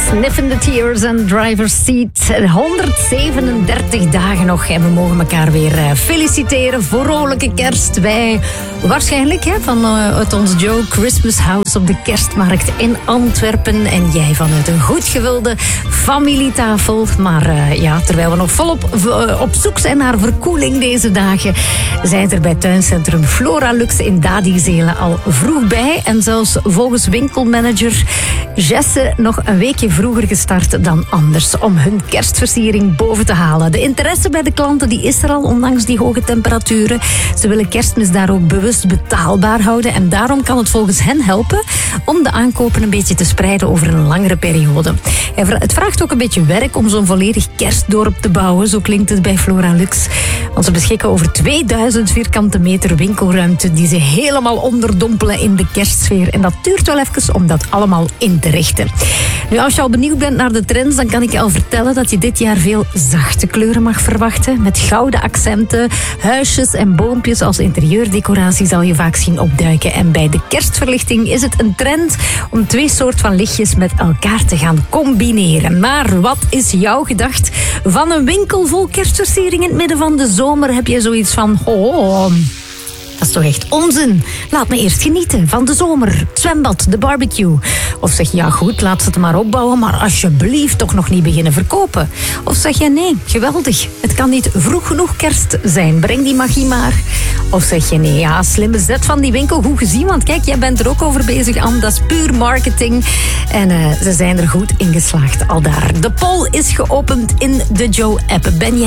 Sniffing the Tears and Driver's Seat. 137 dagen nog en we mogen elkaar weer feliciteren. Vrolijke kerst. Wij waarschijnlijk vanuit ons Joe Christmas House op de kerstmarkt in Antwerpen. En jij vanuit een goed gevulde familietafel. Maar terwijl we nog volop op zoek zijn naar verkoeling deze dagen, zijn er bij tuincentrum Flora Lux in Dadizelen al vroeg bij. En zelfs volgens winkelmanager Jesse nog een weekje vroeger gestart dan anders om hun kerstversiering boven te halen. De interesse bij de klanten die is er al, ondanks die hoge temperaturen. Ze willen Kerstmis daar ook bewust betaalbaar houden en daarom kan het volgens hen helpen om de aankopen een beetje te spreiden over een langere periode. Het vraagt ook een beetje werk om zo'n volledig kerstdorp te bouwen, zo klinkt het bij Flora Lux. Want ze beschikken over 2000 vierkante meter winkelruimte die ze helemaal onderdompelen in de kerstsfeer. En dat duurt wel even om dat allemaal in te richten. Nu, als je al benieuwd bent naar de trends, dan kan ik je al vertellen dat je dit jaar veel zachte kleuren mag verwachten. Met gouden accenten, huisjes en boompjes als interieurdecoratie zal je vaak zien opduiken. En bij de kerstverlichting is het een trend om twee soorten van lichtjes met elkaar te gaan combineren. Maar wat is jouw gedacht van een winkel vol kerstversiering in het midden van de zomer? Heb je zoiets van, dat is toch echt onzin? Laat me eerst genieten van de zomer, het zwembad, de barbecue. Of zeg je, ja goed, laat ze het maar opbouwen, maar alsjeblieft toch nog niet beginnen verkopen. Of zeg je, nee, geweldig, het kan niet vroeg genoeg kerst zijn, breng die magie maar. Of zeg je, nee, ja, slimme zet van die winkel, goed gezien, want kijk, jij bent er ook over bezig, Anne, dat is puur marketing. En ze zijn er goed in geslaagd al daar. De poll is geopend in de Joe-app. Ben jij